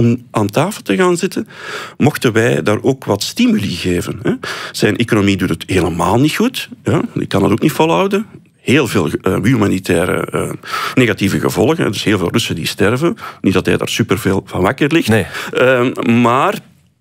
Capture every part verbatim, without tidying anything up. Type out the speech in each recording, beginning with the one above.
om aan tafel te gaan zitten, mochten wij daar ook wat stimuli geven. Hè. Zijn economie doet het helemaal niet goed. Ja, die kan dat ook niet volhouden. Heel veel uh, humanitaire uh, negatieve gevolgen. Dus heel veel Russen die sterven. Niet dat hij daar superveel van wakker ligt. Nee. Uh, maar...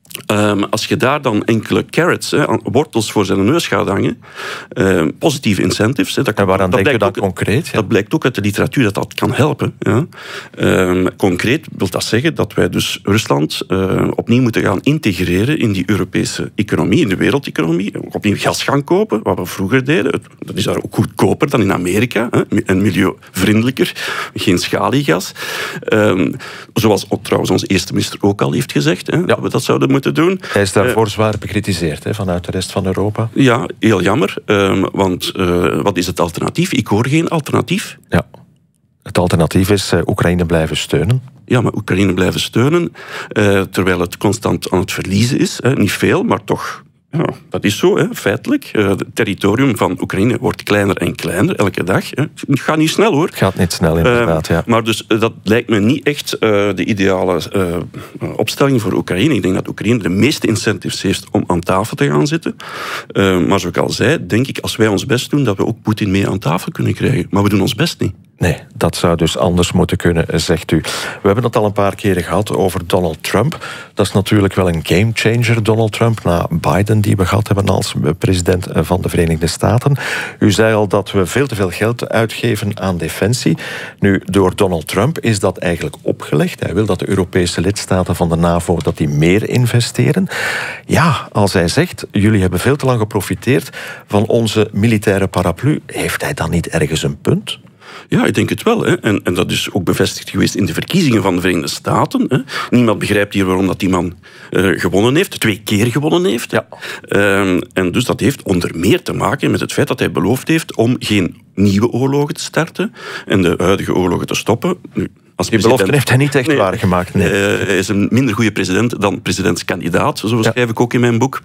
Um, als je daar dan enkele carrots, hè, wortels voor zijn neus gaat hangen, uh, positieve incentives. Hè, dat, en waaraan dat denk je dat ook, concreet? Ja? Dat blijkt ook uit de literatuur dat dat kan helpen. Ja. Um, concreet wil dat zeggen dat wij dus Rusland uh, opnieuw moeten gaan integreren in die Europese economie, in de wereldeconomie. Opnieuw gas gaan kopen, wat we vroeger deden. Dat is daar ook goedkoper dan in Amerika. Hè, en milieuvriendelijker. Geen schaliegas. Um, zoals trouwens onze eerste minister ook al heeft gezegd. Hè, ja. Dat we dat zouden moeten doen. Hij is daarvoor uh, zwaar bekritiseerd hè, vanuit de rest van Europa. Ja, heel jammer. Um, want uh, wat is het alternatief? Ik hoor geen alternatief. Ja. Het alternatief is uh, Oekraïne blijven steunen. Ja, maar Oekraïne blijven steunen, uh, terwijl het constant aan het verliezen is. Hè. Niet veel, maar toch... Ja, dat is zo, hè, feitelijk. Uh, het territorium van Oekraïne wordt kleiner en kleiner elke dag. Hè. Het gaat niet snel, hoor. Het gaat niet snel, inderdaad, ja. Uh, maar dus, uh, dat lijkt me niet echt uh, de ideale uh, opstelling voor Oekraïne. Ik denk dat Oekraïne de meeste incentives heeft om aan tafel te gaan zitten. Uh, maar zoals ik al zei, denk ik, als wij ons best doen, dat we ook Poetin mee aan tafel kunnen krijgen. Maar we doen ons best niet. Nee, dat zou dus anders moeten kunnen, zegt u. We hebben het al een paar keren gehad over Donald Trump. Dat is natuurlijk wel een gamechanger, Donald Trump, na Biden, die we gehad hebben als president van de Verenigde Staten. U zei al dat we veel te veel geld uitgeven aan defensie. Nu, door Donald Trump is dat eigenlijk opgelegd. Hij wil dat de Europese lidstaten van de NAVO dat die meer investeren. Ja, als hij zegt, jullie hebben veel te lang geprofiteerd van onze militaire paraplu, heeft hij dan niet ergens een punt? Ja, ik denk het wel. Hè. En, en dat is ook bevestigd geweest in de verkiezingen van de Verenigde Staten. Hè. Niemand begrijpt hier waarom dat die man uh, gewonnen heeft. Twee keer gewonnen heeft. Ja. Um, en dus dat heeft onder meer te maken met het feit dat hij beloofd heeft om geen nieuwe oorlogen te starten en de huidige oorlogen te stoppen. Nu, als die belofte heeft hij niet echt nee, waargemaakt. Nee. Uh, hij is een minder goede president dan presidentskandidaat, zo ja. schrijf ik ook in mijn boek.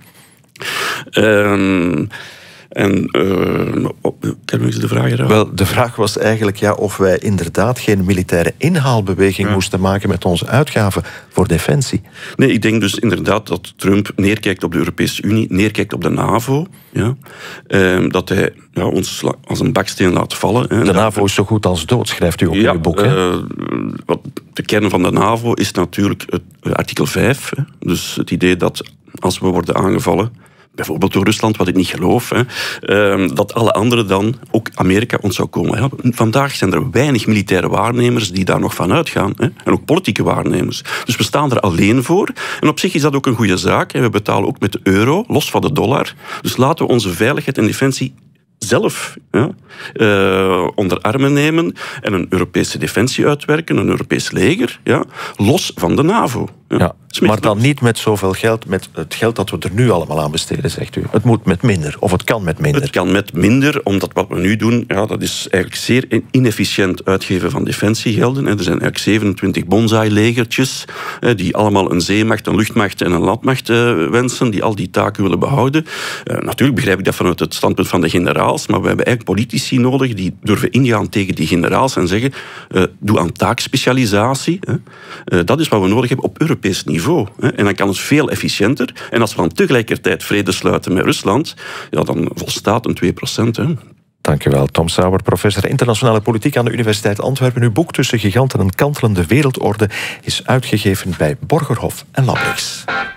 Um, En uh, kan ik de vraag eruit? Wel, de vraag was eigenlijk ja, of wij inderdaad geen militaire inhaalbeweging ja. moesten maken met onze uitgaven voor defensie. Nee, ik denk dus inderdaad dat Trump neerkijkt op de Europese Unie, neerkijkt op de NAVO. Ja. Uh, dat hij ja, ons als een baksteen laat vallen. De dat, NAVO is zo goed als dood, schrijft u ook ja, in uw boek. Hè? Uh, wat de kern van de NAVO is natuurlijk het artikel vijf. Hè. Dus het idee dat als we worden aangevallen, bijvoorbeeld door Rusland, wat ik niet geloof, hè, uh, dat alle anderen dan, ook Amerika, ons zou komen helpen. Vandaag zijn er weinig militaire waarnemers die daar nog van uitgaan. Hè, en ook politieke waarnemers. Dus we staan er alleen voor. En op zich is dat ook een goede zaak. Hè. We betalen ook met de euro, los van de dollar. Dus laten we onze veiligheid en defensie zelf ja, uh, onder armen nemen en een Europese defensie uitwerken, een Europees leger, ja, los van de NAVO. Ja. Ja, maar dan niet met zoveel geld, met het geld dat we er nu allemaal aan besteden, zegt u. Het moet met minder, of het kan met minder. Het kan met minder, omdat wat we nu doen, ja, dat is eigenlijk zeer inefficiënt uitgeven van defensiegelden. Er zijn eigenlijk zevenentwintig bonsai-legertjes die allemaal een zeemacht, een luchtmacht en een landmacht wensen, die al die taken willen behouden. Uh, natuurlijk begrijp ik dat vanuit het standpunt van de generaals, maar we hebben eigenlijk politici nodig die durven ingaan tegen die generaals en zeggen, uh, doe aan taakspecialisatie. Hè. Uh, dat is wat we nodig hebben op Europees niveau. Hè. En dan kan het veel efficiënter. En als we dan tegelijkertijd vrede sluiten met Rusland, ja, dan volstaat een twee procent. Hè. Dank u wel, Tom Sauer, professor internationale politiek aan de Universiteit Antwerpen. Uw boek Tussen giganten en kantelende wereldorde is uitgegeven bij Borgerhof en Lambrechts.